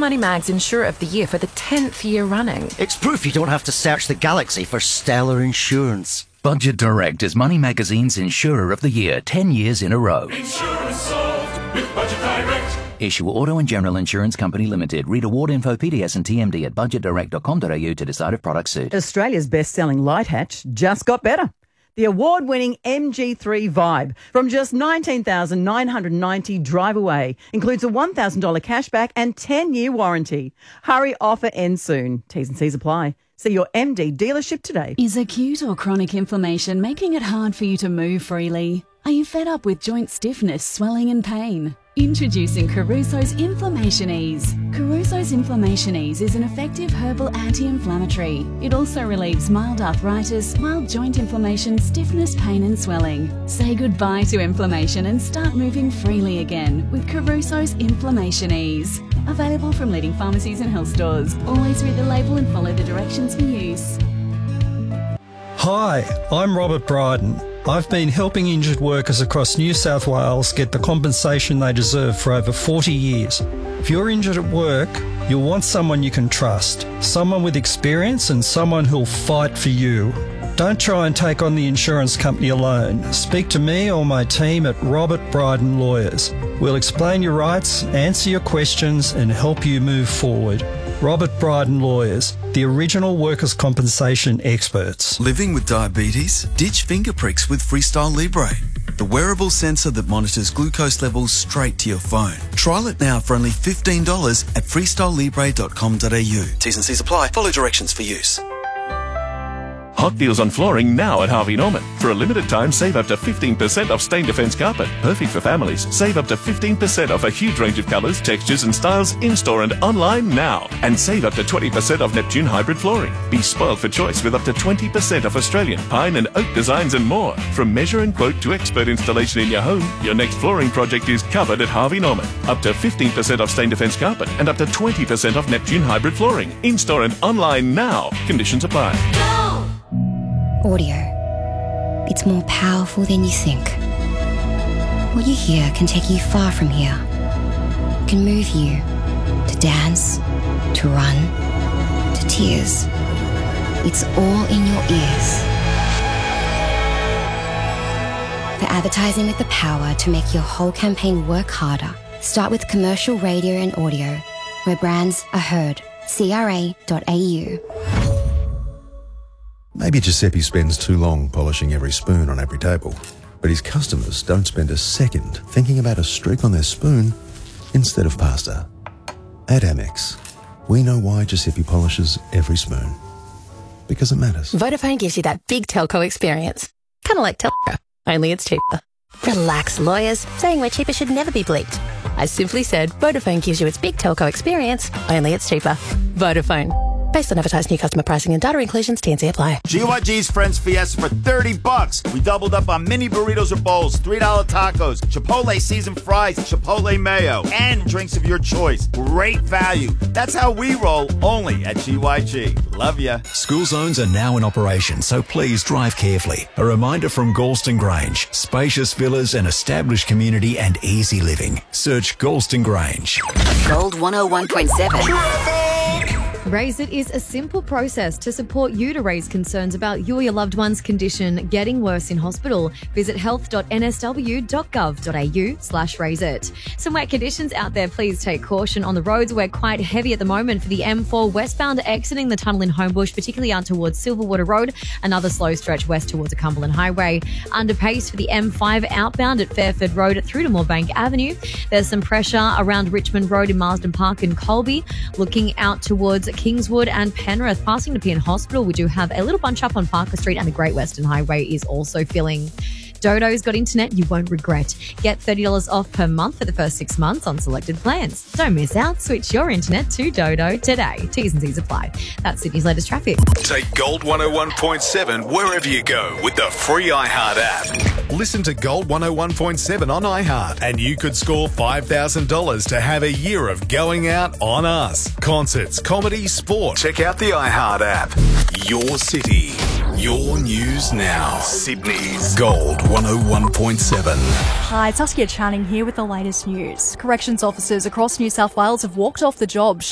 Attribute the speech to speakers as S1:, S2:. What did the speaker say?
S1: Money Mag's Insurer of the Year for the 10th year running.
S2: It's proof you don't have to search the galaxy for stellar insurance.
S3: Budget Direct is Money Magazine's Insurer of the Year 10 years in a row.
S4: Insurance solved with Budget Direct.
S3: Issue Auto and General Insurance Company Limited. Read award info, PDS and TMD at budgetdirect.com.au to decide if products suit.
S5: Australia's best-selling light hatch just got better. The award-winning MG3 Vibe from just $19,990 drive away includes a $1,000 cashback and 10-year warranty. Hurry, offer ends soon. T's and C's apply. See your MD dealership today.
S6: Is acute or chronic inflammation making it hard for you to move freely? Are you fed up with joint stiffness, swelling and pain? Introducing Caruso's Inflammation Ease. Caruso's Inflammation Ease is an effective herbal anti-inflammatory. It also relieves mild arthritis, mild joint inflammation, stiffness, pain and swelling. Say goodbye to inflammation and start moving freely again with Caruso's Inflammation Ease. Available from leading pharmacies and health stores. Always read the label and follow the directions for use.
S7: Hi, I'm Robert Bryden. I've been helping injured workers across New South Wales get the compensation they deserve for over 40 years. If you're injured at work, you'll want someone you can trust, someone with experience and someone who'll fight for you. Don't try and take on the insurance company alone. Speak to me or my team at Robert Bryden Lawyers. We'll explain your rights, answer your questions and help you move forward. Robert Bryden Lawyers, the original workers' compensation experts.
S8: Living with diabetes? Ditch finger pricks with Freestyle Libre, the wearable sensor that monitors glucose levels straight to your phone. Trial it now for only $15 at freestylelibre.com.au. T's and C's apply. Follow directions for use.
S9: Hot deals on flooring now at Harvey Norman. For a limited time, save up to 15% off Stain Defense carpet. Perfect for families. Save up to 15% off a huge range of colours, textures and styles in-store and online now. And save up to 20% off Neptune hybrid flooring. Be spoiled for choice with up to 20% off Australian pine and oak designs and more. From measure and quote to expert installation in your home, your next flooring project is covered at Harvey Norman. Up to 15% off Stain Defense carpet and up to 20% off Neptune hybrid flooring. In-store and online now. Conditions apply.
S10: Audio. It's more powerful than you think. What you hear can take you far from here. Can move you to dance, to run, to tears. It's all in your ears. For advertising with the power to make your whole campaign work harder, start with commercial radio and audio, where brands are heard. CRA.au.
S11: Maybe Giuseppe spends too long polishing every spoon on every table, but his customers don't spend a second thinking about a streak on their spoon instead of pasta. At Amex, we know why Giuseppe polishes every spoon. Because it matters.
S12: Vodafone gives you that big telco experience. Kind of like telco, only it's cheaper. Relax, lawyers. Saying we're cheaper should never be bleeped. I simply said Vodafone gives you its big telco experience, only it's cheaper. Vodafone. Based on advertised new customer pricing and data inclusions, T&C apply.
S13: GYG's Friends Fiesta for $30. We doubled up on mini burritos or bowls, $3 tacos, Chipotle seasoned fries, Chipotle mayo, and drinks of your choice. Great value. That's how we roll, only at GYG. Love ya.
S14: School zones are now in operation, so please drive carefully. A reminder from Galston Grange. Spacious villas, an established community and easy living. Search Galston Grange.
S15: Gold 101.7.
S16: Raise It is a simple process to support you to raise concerns about your loved one's condition getting worse in hospital. Visit health.nsw.gov.au/raise-it. Some wet conditions out there. Please take caution on the roads. We're quite heavy at the moment for the M4 westbound exiting the tunnel in Homebush, particularly out towards Silverwater Road. Another slow stretch west towards the Cumberland Highway. Under pace for the M5 outbound at Fairford Road through to Moorebank Avenue. There's some pressure around Richmond Road in Marsden Park and Colby. Looking out towards Kingswood and Penrith, passing to Pearne Hospital. We do have a little bunch up on Parker Street, and the Great Western Highway is also filling. Dodo's got internet you won't regret. Get $30 off per month for the first 6 months on selected plans. Don't miss out. Switch your internet to Dodo today. T's and C's apply. That's Sydney's latest traffic.
S17: Take Gold 101.7 wherever you go with the free iHeart app. Listen to Gold 101.7 on iHeart and you could score $5,000 to have a year of going out on us. Concerts, comedy, sport. Check out the iHeart app. Your city. Your news now. Sydney's Gold 101.7.
S18: Hi, Saskia Channing here with the latest news. Corrections officers across New South Wales have walked off the job